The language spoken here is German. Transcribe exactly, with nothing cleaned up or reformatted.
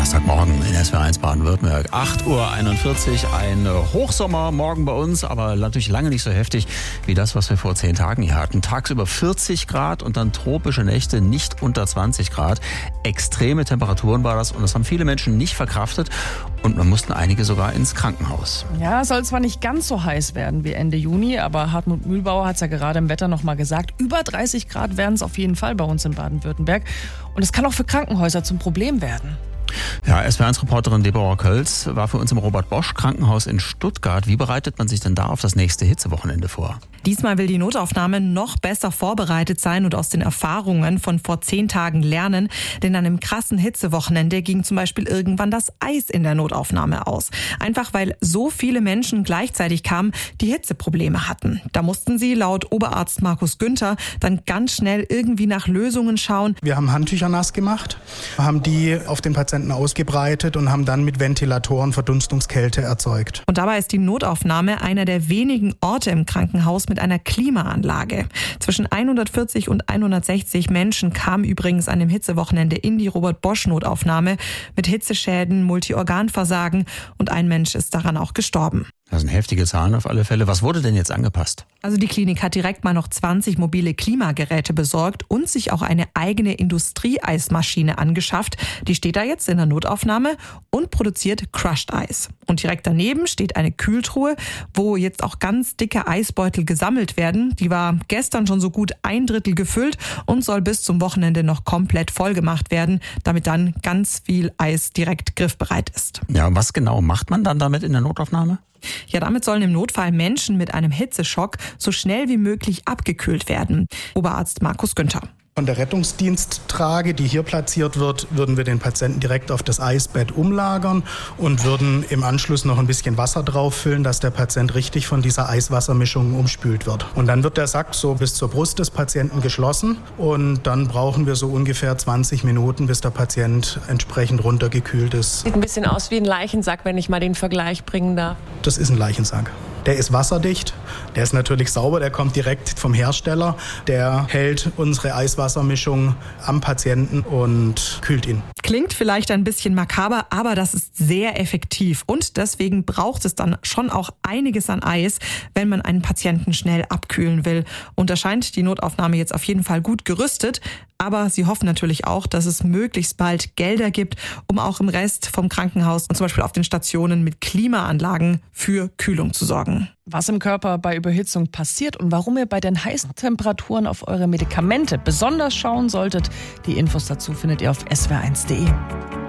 Donnerstagmorgen in S W R eins Baden-Württemberg. acht Uhr einundvierzig, ein Hochsommermorgen bei uns, aber natürlich lange nicht so heftig wie das, was wir vor zehn Tagen hier hatten. Tagsüber vierzig Grad und dann tropische Nächte nicht unter zwanzig Grad. Extreme Temperaturen war das und das haben viele Menschen nicht verkraftet und man mussten einige sogar ins Krankenhaus. Ja, soll zwar nicht ganz so heiß werden wie Ende Juni, aber Hartmut Mühlbauer hat es ja gerade im Wetter noch mal gesagt, über dreißig Grad werden es auf jeden Fall bei uns in Baden-Württemberg. Und es kann auch für Krankenhäuser zum Problem werden. Ja, S W R eins Reporterin Deborah Kölz war für uns im Robert-Bosch-Krankenhaus in Stuttgart. Wie bereitet man sich denn da auf das nächste Hitzewochenende vor? Diesmal will die Notaufnahme noch besser vorbereitet sein und aus den Erfahrungen von vor zehn Tagen lernen. Denn an einem krassen Hitzewochenende ging zum Beispiel irgendwann das Eis in der Notaufnahme aus. Einfach weil so viele Menschen gleichzeitig kamen, die Hitzeprobleme hatten. Da mussten sie laut Oberarzt Markus Günther dann ganz schnell irgendwie nach Lösungen schauen. Wir haben Handtücher nass gemacht, haben die auf den Patienten ausgebreitet und haben dann mit Ventilatoren Verdunstungskälte erzeugt. Und dabei ist die Notaufnahme einer der wenigen Orte im Krankenhaus mit einer Klimaanlage. Zwischen hundertvierzig und hundertsechzig Menschen kamen übrigens an dem Hitzewochenende in die Robert-Bosch-Notaufnahme mit Hitzeschäden, Multiorganversagen und ein Mensch ist daran auch gestorben. Das sind heftige Zahlen auf alle Fälle. Was wurde denn jetzt angepasst? Also die Klinik hat direkt mal noch zwanzig mobile Klimageräte besorgt und sich auch eine eigene Industrie-Eismaschine angeschafft. Die steht da jetzt in der Notaufnahme und produziert Crushed Eis. Und direkt daneben steht eine Kühltruhe, wo jetzt auch ganz dicke Eisbeutel gesammelt werden. Die war gestern schon so gut ein Drittel gefüllt und soll bis zum Wochenende noch komplett voll gemacht werden, damit dann ganz viel Eis direkt griffbereit ist. Ja, was genau macht man dann damit in der Notaufnahme? Ja, damit sollen im Notfall Menschen mit einem Hitzeschock so schnell wie möglich abgekühlt werden. Oberarzt Markus Günther. Von der Rettungsdiensttrage, die hier platziert wird, würden wir den Patienten direkt auf das Eisbett umlagern und würden im Anschluss noch ein bisschen Wasser drauf füllen, dass der Patient richtig von dieser Eiswassermischung umspült wird. Und dann wird der Sack so bis zur Brust des Patienten geschlossen und dann brauchen wir so ungefähr zwanzig Minuten, bis der Patient entsprechend runtergekühlt ist. Sieht ein bisschen aus wie ein Leichensack, wenn ich mal den Vergleich bringen darf. Das ist ein Leichensack. Der ist wasserdicht, der ist natürlich sauber, der kommt direkt vom Hersteller. Der hält unsere Eiswassermischung am Patienten und kühlt ihn. Klingt vielleicht ein bisschen makaber, aber das ist sehr effektiv. Und deswegen braucht es dann schon auch einiges an Eis, wenn man einen Patienten schnell abkühlen will. Und da scheint die Notaufnahme jetzt auf jeden Fall gut gerüstet. Aber sie hoffen natürlich auch, dass es möglichst bald Gelder gibt, um auch im Rest vom Krankenhaus und zum Beispiel auf den Stationen mit Klimaanlagen für Kühlung zu sorgen. Was im Körper bei Überhitzung passiert und warum ihr bei den heißen Temperaturen auf eure Medikamente besonders schauen solltet, die Infos dazu findet ihr auf S W R eins punkt de.